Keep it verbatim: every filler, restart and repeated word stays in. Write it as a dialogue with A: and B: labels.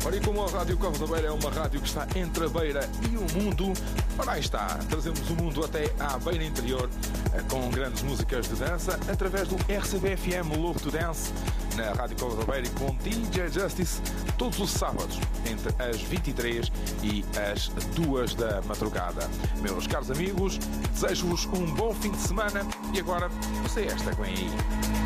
A: Ora, e como a Rádio Cova da Beira é uma rádio que está entre a Beira e o mundo, ora aí está, trazemos o mundo até à Beira Interior, com grandes músicas de dança, através do R C B F M Love to Dance, na Rádio Cova da Beira, com D J Justice, todos os sábados, entre as vinte e três e as duas da madrugada. Meus caros amigos, desejo-vos um bom fim de semana e agora, não sei esta que vem aí.